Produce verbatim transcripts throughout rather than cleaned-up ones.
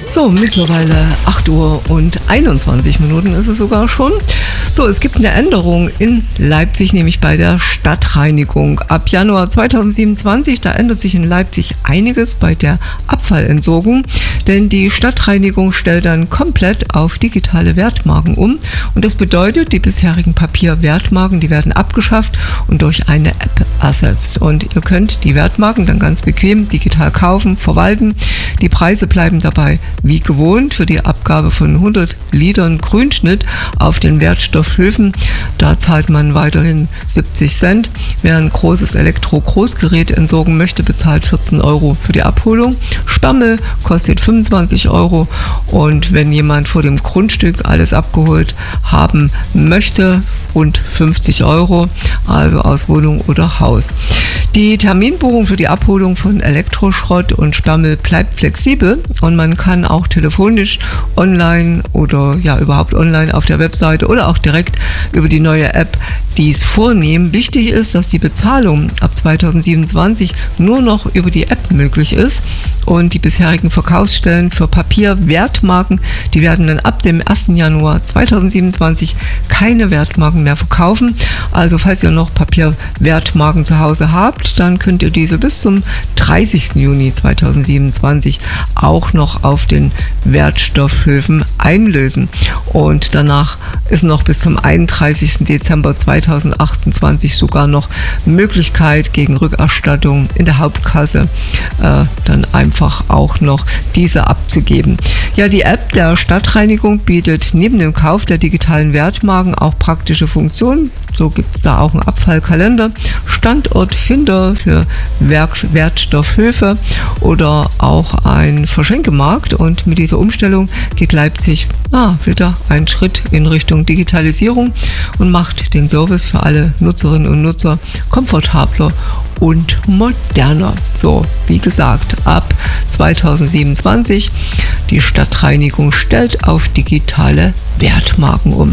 So, mittlerweile acht Uhr und einundzwanzig Minuten ist es sogar schon. So, es gibt eine Änderung in Leipzig, nämlich bei der Stadtreinigung. Ab Januar zweitausendsiebenundzwanzig, da ändert sich in Leipzig einiges bei der Abfallentsorgung, denn die Stadtreinigung stellt dann komplett auf digitale Wertmarken um. Und das bedeutet, die bisherigen Papierwertmarken, die werden abgeschafft und durch eine App ersetzt. Und ihr könnt die Wertmarken dann ganz bequem digital kaufen, verwalten. Die Preise bleiben dabei wie gewohnt für die Abgabe von hundert Litern Grünschnitt auf den Wertstoffhöfen. Da zahlt man weiterhin siebzig Cent. Wer ein großes Elektro-Großgerät entsorgen möchte, bezahlt vierzehn Euro für die Abholung. Sperrmüll kostet fünfundzwanzig Euro. Und wenn jemand vor dem Grundstück alles abgeholt haben möchte, rund fünfzig Euro, also aus Wohnung oder Haus. Die Terminbuchung für die Abholung von Elektroschrott und Sperrmüll bleibt flexibel und man kann auch telefonisch, online oder ja überhaupt online auf der Webseite oder auch direkt über die neue App dies vornehmen. Wichtig ist, dass die Bezahlung ab zweitausendsiebenundzwanzig nur noch über die App möglich ist und die bisherigen Verkaufsstellen für Papierwertmarken, die werden dann ab dem ersten Januar zweitausendsiebenundzwanzig keine Wertmarken mehr verkaufen. Also falls ihr noch Papierwertmarken zu Hause habt, dann könnt ihr diese bis zum dreißigsten Juni zweitausendsiebenundzwanzig auch noch auf den Wertstoffhöfen einlösen. Und danach ist noch bis zum einunddreißigsten Dezember zweitausendachtundzwanzig sogar noch Möglichkeit gegen Rückerstattung in der Hauptkasse äh, dann einfach auch noch diese abzugeben. Ja, die App der Stadtreinigung bietet neben dem Kauf der digitalen Wertmarken auch praktische Funktionen. So gibt es da auch einen Abfallkalender, Standortfinder für Werk- Wertstoffhöfe oder auch ein Verschenkemarkt. Und mit dieser Umstellung geht Leipzig ah, wieder einen Schritt in Richtung Digitalisierung und macht den Service für alle Nutzerinnen und Nutzer komfortabler und moderner. So, wie gesagt, ab zweitausendsiebenundzwanzig, die Stadtreinigung stellt auf digitale Wertmarken um.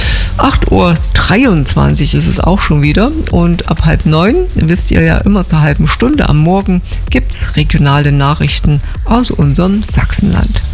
acht Uhr dreiundzwanzig ist es auch schon wieder und ab halb neun, wisst ihr ja immer zur halben Stunde am Morgen, gibt es regionale Nachrichten aus unserem Sachsenland.